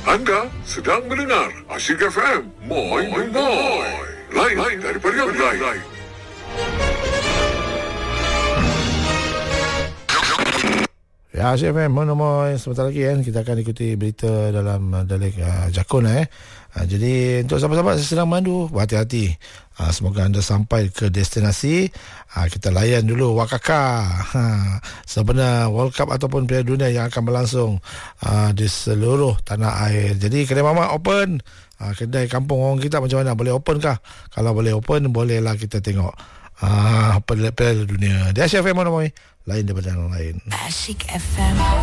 Anda sedang mendengar Asyik FM. Moi, moi, moi. Lain daripada yang lain. Ya, Asyik FM, moi. Sebentar lagi kan kita akan ikuti berita dalam Dialek Jakun. Jadi untuk sahabat-sahabat sedang memandu, berhati-hati. Semoga anda sampai ke destinasi. Kita layan dulu Wakaka, sebenar World Cup ataupun Piala Dunia yang akan berlangsung di seluruh tanah air. Jadi kedai mamak open. Kedai kampung orang kita macam mana? Boleh open kah? Kalau boleh open, bolehlah kita tengok Piala Dunia. Di Asyik FM, lain daripada yang lain. Asyik FM.